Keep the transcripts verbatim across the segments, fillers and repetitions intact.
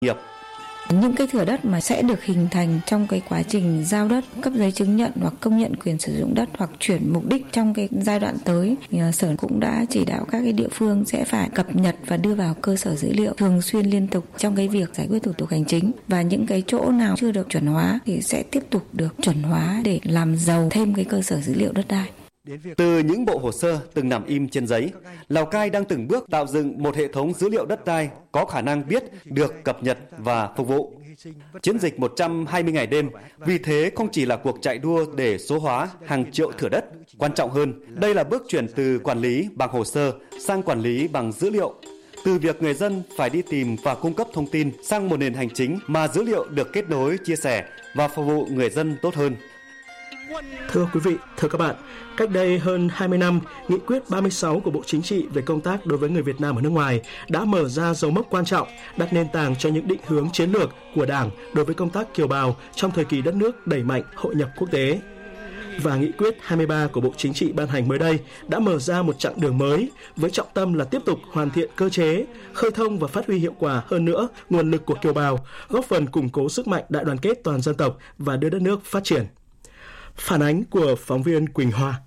nghiệp. Những cái thửa đất mà sẽ được hình thành trong cái quá trình giao đất, cấp giấy chứng nhận hoặc công nhận quyền sử dụng đất hoặc chuyển mục đích trong cái giai đoạn tới, thì Sở cũng đã chỉ đạo các cái địa phương sẽ phải cập nhật và đưa vào cơ sở dữ liệu thường xuyên liên tục trong cái việc giải quyết thủ tục hành chính, và những cái chỗ nào chưa được chuẩn hóa thì sẽ tiếp tục được chuẩn hóa để làm giàu thêm cái cơ sở dữ liệu đất đai. Từ những bộ hồ sơ từng nằm im trên giấy, Lào Cai đang từng bước tạo dựng một hệ thống dữ liệu đất đai có khả năng biết, được cập nhật và phục vụ. Chiến dịch một trăm hai mươi ngày đêm vì thế không chỉ là cuộc chạy đua để số hóa hàng triệu thửa đất. Quan trọng hơn, đây là bước chuyển từ quản lý bằng hồ sơ sang quản lý bằng dữ liệu. Từ việc người dân phải đi tìm và cung cấp thông tin sang một nền hành chính mà dữ liệu được kết nối, chia sẻ và phục vụ người dân tốt hơn. Thưa quý vị, thưa các bạn, cách đây hơn hai mươi năm, Nghị quyết ba mươi sáu của Bộ Chính trị về công tác đối với người Việt Nam ở nước ngoài đã mở ra dấu mốc quan trọng, đặt nền tảng cho những định hướng chiến lược của Đảng đối với công tác kiều bào trong thời kỳ đất nước đẩy mạnh hội nhập quốc tế. Và Nghị quyết hai mươi ba của Bộ Chính trị ban hành mới đây đã mở ra một chặng đường mới với trọng tâm là tiếp tục hoàn thiện cơ chế, khơi thông và phát huy hiệu quả hơn nữa nguồn lực của kiều bào, góp phần củng cố sức mạnh đại đoàn kết toàn dân tộc và đưa đất nước phát triển. Phản ánh của phóng viên Quỳnh Hoa.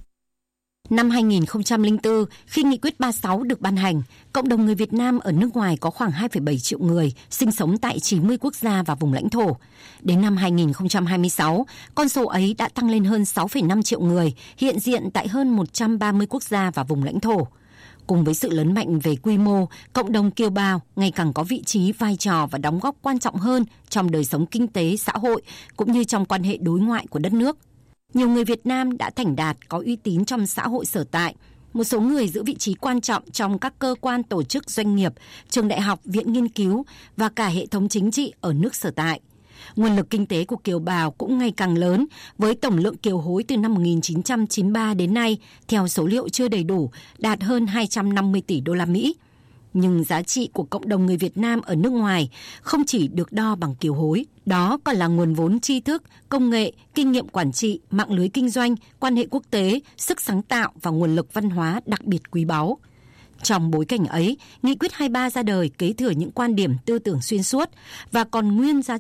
Năm hai nghìn không trăm lẻ bốn, khi Nghị quyết ba mươi sáu được ban hành, cộng đồng người Việt Nam ở nước ngoài có khoảng hai phẩy bảy triệu người sinh sống tại chín mươi quốc gia và vùng lãnh thổ. Đến năm hai nghìn không trăm hai mươi sáu, con số ấy đã tăng lên hơn sáu phẩy năm triệu người, hiện diện tại hơn một trăm ba mươi quốc gia và vùng lãnh thổ. Cùng với sự lớn mạnh về quy mô, cộng đồng kiều bào ngày càng có vị trí, vai trò và đóng góp quan trọng hơn trong đời sống kinh tế, xã hội cũng như trong quan hệ đối ngoại của đất nước. Nhiều người Việt Nam đã thành đạt, có uy tín trong xã hội sở tại. Một số người giữ vị trí quan trọng trong các cơ quan, tổ chức, doanh nghiệp, trường đại học, viện nghiên cứu và cả hệ thống chính trị ở nước sở tại. Nguồn lực kinh tế của kiều bào cũng ngày càng lớn, với tổng lượng kiều hối từ năm một nghìn chín trăm chín mươi ba đến nay, theo số liệu chưa đầy đủ, đạt hơn hai trăm năm mươi tỷ đô la Mỹ. Nhưng giá trị của cộng đồng người Việt Nam ở nước ngoài không chỉ được đo bằng kiều hối, đó còn là nguồn vốn tri thức, công nghệ, kinh nghiệm quản trị, mạng lưới kinh doanh, quan hệ quốc tế, sức sáng tạo và nguồn lực văn hóa đặc biệt quý báu. Trong bối cảnh ấy, Nghị quyết hai mươi ba ra đời kế thừa những quan điểm tư tưởng xuyên suốt và còn nguyên giá